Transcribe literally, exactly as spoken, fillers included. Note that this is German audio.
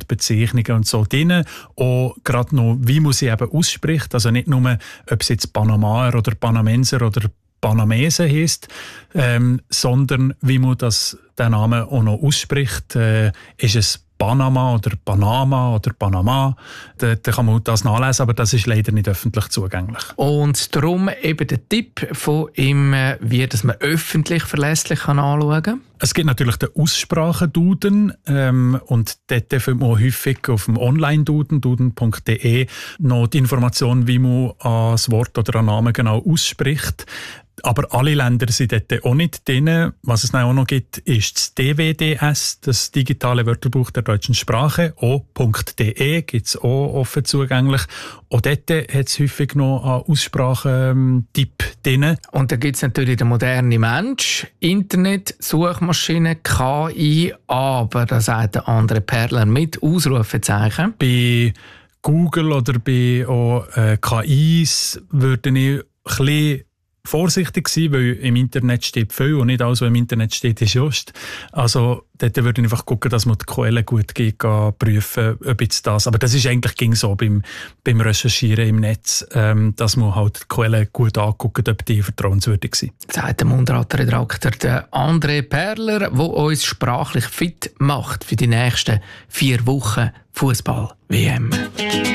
und Bezeichnungen und so drin. Auch gerade noch, wie man sie eben ausspricht. Also nicht nur, ob es jetzt Panamaer oder Panamenser oder Panamese heisst, ähm, sondern wie man das, den Namen auch noch ausspricht. Äh, ist es Panama oder Panama oder Panama? Da, da kann man das nachlesen, aber das ist leider nicht öffentlich zugänglich. Und darum eben der Tipp von ihm, wie das man öffentlich verlässlich kann anschauen kann. Es gibt natürlich den Aussprachenduden ähm, und dort findet man häufig auf dem Online-Duden, duden punkt de, noch die Information, wie man das Wort oder einen Namen genau ausspricht. Aber alle Länder sind dort auch nicht drin. Was es dann auch noch gibt, ist das D W D S, das digitale Wörterbuch der deutschen Sprache. o.de gibt es auch offen zugänglich. Auch dort hat es häufig noch einen Aussprachentipp drin. Und dann gibt es natürlich den modernen Mensch, Internet, Suchmaschine, K I, aber da sagt der andere Perler mit Ausrufezeichen. Bei Google oder bei auch, äh, K Is würde ich ein bisschen vorsichtig sein, weil im Internet steht viel und nicht alles, was im Internet steht, ist just. Also dort würde ich einfach gucken, dass man die Quellen gut geht, prüfen, ob jetzt das... Aber das ist eigentlich ging so beim, beim Recherchieren im Netz, ähm, dass man halt die Quellen gut anguckt, ob die vertrauenswürdig sind. Sagt der Mundartredakteur der André Perler, der uns sprachlich fit macht für die nächsten vier Wochen Fußball-W M.